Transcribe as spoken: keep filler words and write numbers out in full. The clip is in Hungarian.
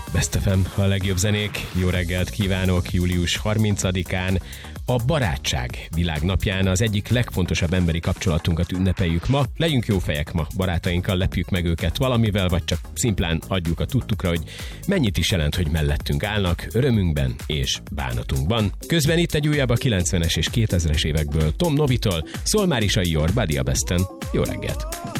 Best ef em, a legjobb zenék. Jó reggelt kívánok július harmincadikán. A barátság világnapján az egyik legfontosabb emberi kapcsolatunkat ünnepeljük ma. Legyünk jó fejek ma, barátainkkal lepjük meg őket valamivel, vagy csak szimplán adjuk a tudtukra, hogy mennyit is jelent, hogy mellettünk állnak, örömünkben és bánatunkban. Közben itt egy újabb a kilencvenes és kétezres évekből Tom Novitól, szól már is a Your Body a Besten. Jó reggelt!